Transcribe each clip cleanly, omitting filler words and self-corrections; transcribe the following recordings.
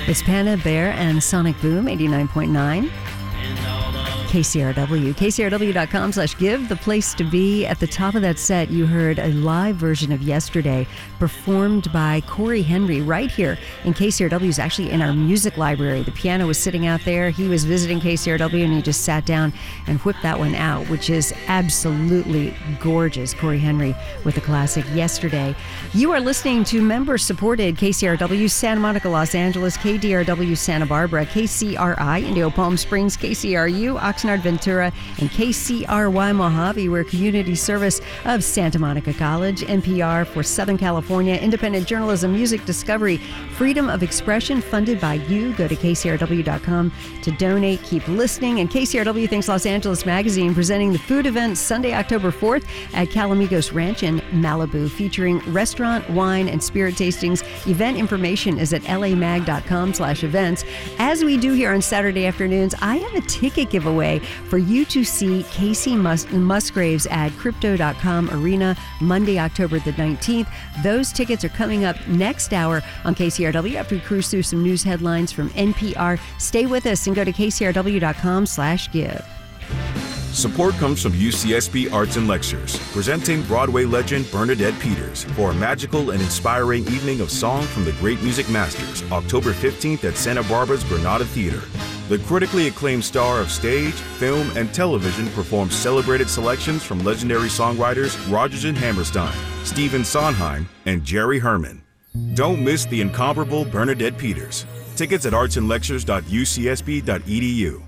It's Panda Bear and Sonic Boom, 89.9. KCRW. KCRW.com/give, the place to be. At the top of that set, you heard a live version of Yesterday performed by Corey Henry right here in KCRW. Is actually in our music library. The piano was sitting out there. He was visiting KCRW and he just sat down and whipped that one out, which is absolutely gorgeous. Corey Henry with the classic Yesterday. You are listening to member-supported KCRW Santa Monica, Los Angeles, KDRW Santa Barbara, KCRI Indio Palm Springs, KCRU Oxnard, Ventura, and KCRY Mojave. We're community service of Santa Monica College. NPR for Southern California. Independent journalism, music discovery, freedom of expression, funded by you. Go to KCRW.com to donate. Keep listening. And KCRW Thanks Los Angeles Magazine presenting the food event Sunday, October 4th at Calamigos Ranch in Malibu, featuring restaurant, wine, and spirit tastings. Event information is at lamag.com/events. As we do here on Saturday afternoons, I have a ticket giveaway for you to see Casey Musgraves at Crypto.com Arena Monday, October the 19th. Those tickets are coming up next hour on KCRW after we cruise through some news headlines from NPR. Stay with us and go to KCRW.com/give. Support comes from UCSB Arts and Lectures, presenting Broadway legend Bernadette Peters for a magical and inspiring evening of song from the great music masters, October 15th at Santa Barbara's Granada Theater. The critically acclaimed star of stage, film, and television performs celebrated selections from legendary songwriters Rodgers and Hammerstein, Stephen Sondheim, and Jerry Herman. Don't miss the incomparable Bernadette Peters. Tickets at artsandlectures.ucsb.edu.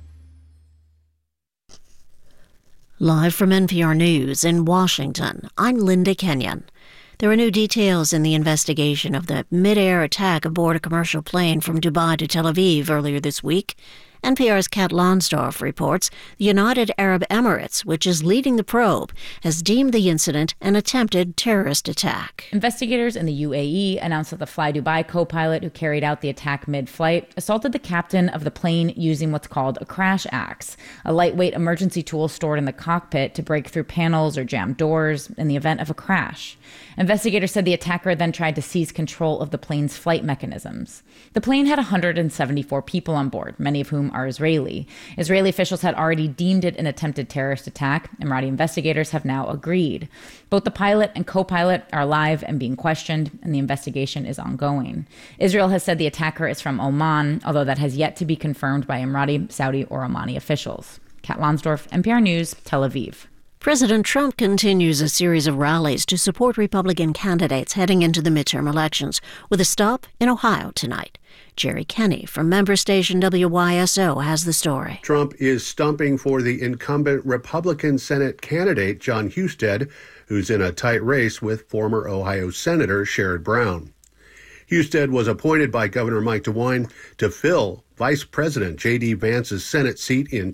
Live from NPR News in Washington, I'm Linda Kenyon. There are new details in the investigation of the mid-air attack aboard a commercial plane from Dubai to Tel Aviv earlier this week. NPR's Kat Lonsdorf reports the United Arab Emirates, which is leading the probe, has deemed the incident an attempted terrorist attack. Investigators in the UAE announced that the Fly Dubai co-pilot who carried out the attack mid-flight assaulted the captain of the plane using what's called a crash axe, a lightweight emergency tool stored in the cockpit to break through panels or jam doors in the event of a crash. Investigators said the attacker then tried to seize control of the plane's flight mechanisms. The plane had 174 people on board, many of whom are Israeli. Israeli officials had already deemed it an attempted terrorist attack. Emirati investigators have now agreed. Both the pilot and co-pilot are alive and being questioned, and the investigation is ongoing. Israel has said the attacker is from Oman, although that has yet to be confirmed by Emirati, Saudi, or Omani officials. Kat Lonsdorf, NPR News, Tel Aviv. President Trump continues a series of rallies to support Republican candidates heading into the midterm elections, with a stop in Ohio tonight. Jerry Kenny from member station WYSO has the story. Trump is stumping for the incumbent Republican Senate candidate, Jon Husted, who's in a tight race with former Ohio Senator Sherrod Brown. Husted was appointed by Governor Mike DeWine to fill Vice President J.D. Vance's Senate seat in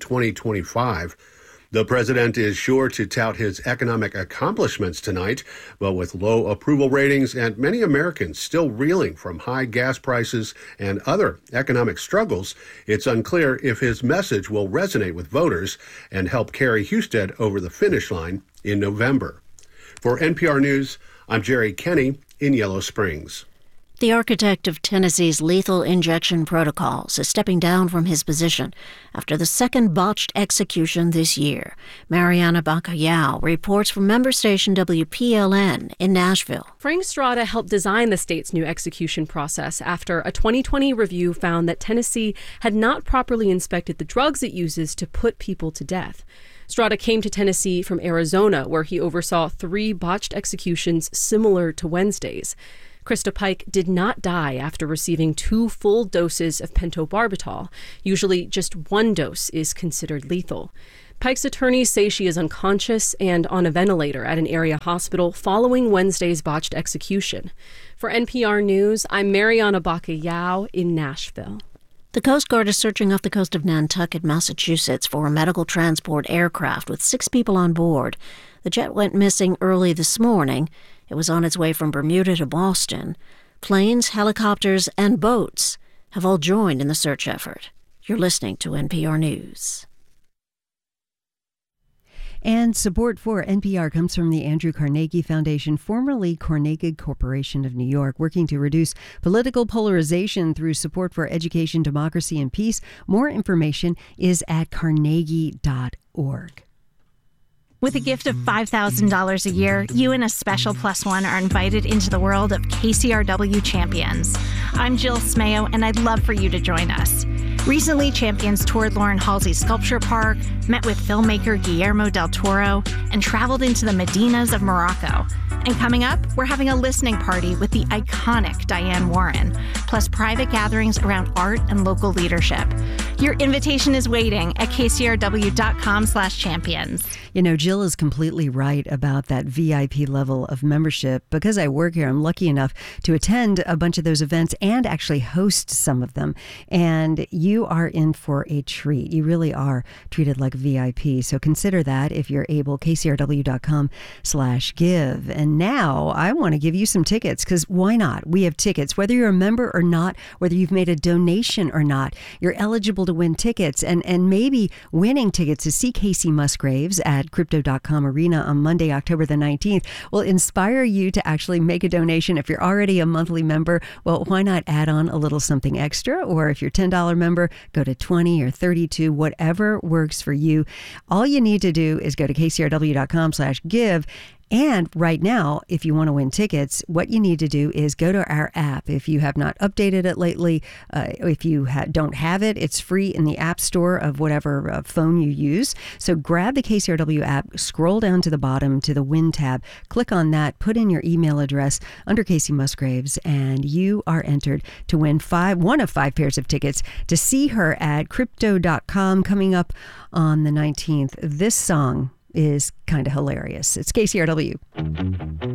2025. The president is sure to tout his economic accomplishments tonight, but with low approval ratings and many Americans still reeling from high gas prices and other economic struggles, it's unclear if his message will resonate with voters and help carry Husted over the finish line in November. For NPR News, I'm Jerry Kenny in Yellow Springs. The architect of Tennessee's lethal injection protocols is stepping down from his position after the second botched execution this year. Mariana Bacallao reports from member station WPLN in Nashville. Frank Strada helped design the state's new execution process after a 2020 review found that Tennessee had not properly inspected the drugs it uses to put people to death. Strada came to Tennessee from Arizona, where he oversaw 3 botched executions similar to Wednesday's. Krista Pike did not die after receiving 2 full doses of pentobarbital. Usually just 1 dose is considered lethal. Pike's attorneys say she is unconscious and on a ventilator at an area hospital following Wednesday's botched execution. For NPR News, I'm Mariana Bacallao in Nashville. The Coast Guard is searching off the coast of Nantucket, Massachusetts for a medical transport aircraft with 6 people on board. The jet went missing early this morning. It was on its way from Bermuda to Boston. Planes, helicopters, and boats have all joined in the search effort. You're listening to NPR News. And support for NPR comes from the Andrew Carnegie Foundation, formerly Carnegie Corporation of New York, working to reduce political polarization through support for education, democracy, and peace. More information is at carnegie.org. With a gift of $5,000 a year, you and a special plus one are invited into the world of KCRW Champions. I'm Jill Smayo, and I'd love for you to join us. Recently, Champions toured Lauren Halsey's Sculpture Park, met with filmmaker Guillermo del Toro, and traveled into the Medinas of Morocco. And coming up, we're having a listening party with the iconic Diane Warren, plus private gatherings around art and local leadership. Your invitation is waiting at kcrw.com/champions. You know, Jill is completely right about that VIP level of membership. Because I work here, I'm lucky enough to attend a bunch of those events and actually host some of them. And you are in for a treat. You really are treated like a VIP. So consider that if you're able, kcrw.com/give. And now I want to give you some tickets, because why not? We have tickets. Whether you're a member or not, whether you've made a donation or not, you're eligible to win tickets, and maybe winning tickets to see Casey Musgraves at Crypto.com Arena on Monday, October the 19th will inspire you to actually make a donation. If you're already a monthly member, well, why not add on a little something extra? Or if you're a $10 member, go to 20 or 32, whatever works for you. All you need to do is go to kcrw.com/give. And right now, if you want to win tickets, what you need to do is go to our app. If you have not updated it lately, if you don't have it, it's free in the App Store of whatever phone you use. So grab the KCRW app, scroll down to the bottom to the Win tab, click on that, put in your email address under Casey Musgraves, and you are entered to win one of 5 pairs of tickets to see her at Crypto.com coming up on the 19th. This song is kind of hilarious. It's KCRW.